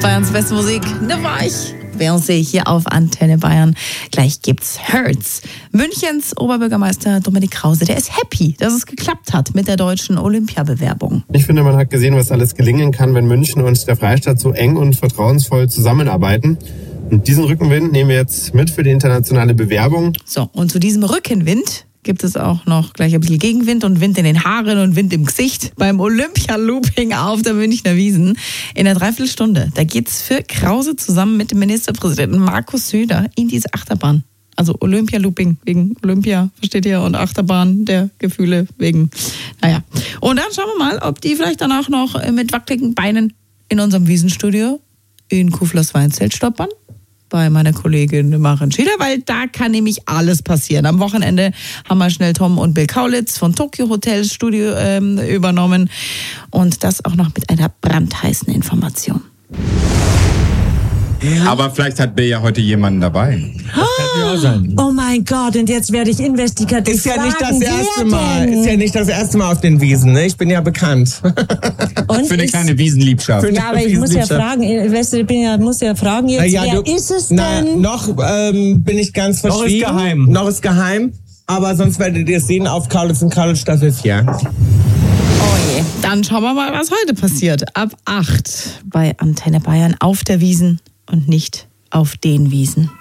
Bayerns beste Musik, ne war ich. Beyoncé hier auf Antenne Bayern. Gleich gibt's Hurts. Münchens Oberbürgermeister Dominik Krause, der ist happy, dass es geklappt hat mit der deutschen Olympiabewerbung. Ich finde, man hat gesehen, was alles gelingen kann, wenn München und der Freistaat so eng und vertrauensvoll zusammenarbeiten. Und diesen Rückenwind nehmen wir jetzt mit für die internationale Bewerbung. So, und zu diesem Rückenwind gibt es auch noch gleich ein bisschen Gegenwind und Wind in den Haaren und Wind im Gesicht beim Olympia-Looping auf der Münchner Wiesn. In einer Dreiviertelstunde, da geht's für Krause zusammen mit dem Ministerpräsidenten Markus Söder in diese Achterbahn. Also Olympia-Looping wegen Olympia, versteht ihr? Und Achterbahn der Gefühle wegen, naja. Und dann schauen wir mal, ob die vielleicht danach noch mit wackeligen Beinen in unserem Wiesenstudio in Kuflers Weinzelt stoppern. Bei meiner Kollegin Maren Schieder, weil da kann nämlich alles passieren. Am Wochenende haben wir schnell Tom und Bill Kaulitz von Tokyo Hotels Studio übernommen und das auch noch mit einer brandheißen Information. Ja. Aber vielleicht hat Bill ja heute jemanden dabei. Das kann ja auch sein. Oh mein Gott, und jetzt werde ich investigativ Ist ja fragen, nicht das erste wer Mal. denn? Ist ja nicht das erste Mal auf den Wiesen, ne? Ich bin ja bekannt. Und Für eine kleine Wiesenliebschaft. Ja, aber ich muss ja fragen, weißt du, muss ja fragen jetzt, wer ist es denn? Noch bin ich ganz verschwiegen. Noch ist geheim. Noch ist geheim. Aber sonst werdet ihr es sehen auf Kaulitz und Kaulitz Staffel 4. Oh je. Dann schauen wir mal, was heute passiert. Ab 8 bei Antenne Bayern auf der Wiesn und nicht auf den Wiesen.